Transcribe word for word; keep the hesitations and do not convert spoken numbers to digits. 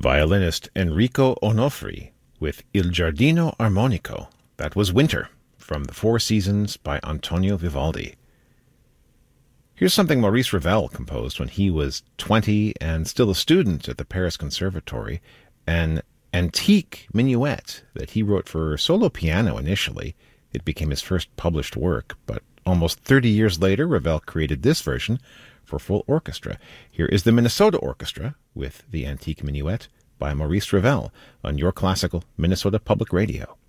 Violinist Enrico Onofri with Il Giardino Armonico. That was Winter, from The Four Seasons by Antonio Vivaldi. Here's something Maurice Ravel composed when he was twenty and still a student at the Paris Conservatory, an antique minuet that he wrote for solo piano initially. It became his first published work, but almost thirty years later, Ravel created this version for full orchestra. Here is the Minnesota Orchestra with the Antique Minuet by Maurice Ravel on Your Classical Minnesota Public Radio.